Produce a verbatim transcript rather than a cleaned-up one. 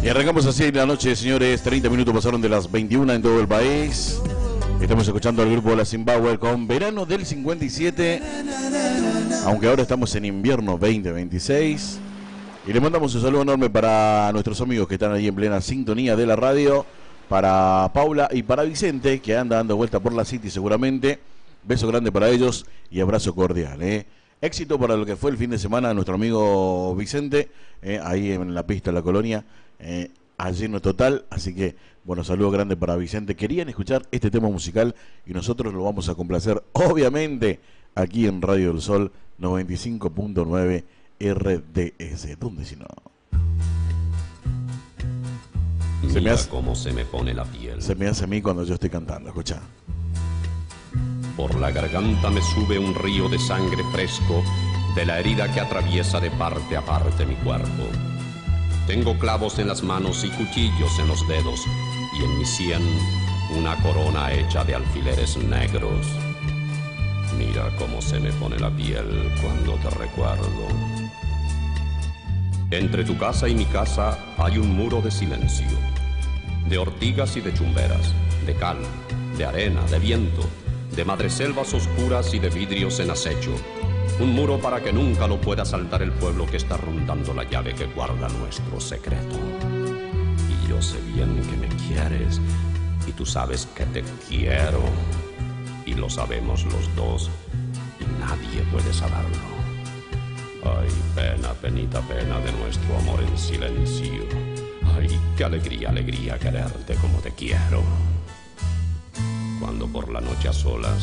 Y arrancamos así la noche, señores. treinta minutos pasaron de las veintiuna en todo el país. Estamos escuchando al grupo La Zimbabue con Verano del cincuenta y siete. Aunque ahora estamos en invierno veinte veintiséis. Y le mandamos un saludo enorme para nuestros amigos que están ahí en plena sintonía de la radio. Para Paula y para Vicente, que anda dando vuelta por la City seguramente. Beso grande para ellos y abrazo cordial, ¿eh? Éxito para lo que fue el fin de semana de nuestro amigo Vicente, eh, ahí en la pista de la colonia, eh, a lleno total. Así que, bueno, saludo grande para Vicente. Querían escuchar este tema musical y nosotros lo vamos a complacer, obviamente, aquí en Radio del Sol noventa y cinco punto nueve R D S. ¿Dónde si no? Se me hace, cómo se me pone la piel. Se me hace a mí cuando yo estoy cantando, escucha. Por la garganta me sube un río de sangre fresco de la herida que atraviesa de parte a parte mi cuerpo. Tengo clavos en las manos y cuchillos en los dedos, y en mi sien una corona hecha de alfileres negros. Mira cómo se me pone la piel cuando te recuerdo. Entre tu casa y mi casa hay un muro de silencio, de ortigas y de chumberas, de cal, de arena, de viento, de madreselvas oscuras y de vidrios en acecho. Un muro para que nunca lo pueda saltar el pueblo que está rondando la llave que guarda nuestro secreto. Y yo sé bien que me quieres, y tú sabes que te quiero, y lo sabemos los dos, y nadie puede saberlo. Ay, pena, penita, pena de nuestro amor en silencio. Ay, qué alegría, alegría quererte como te quiero. Cuando por la noche a solas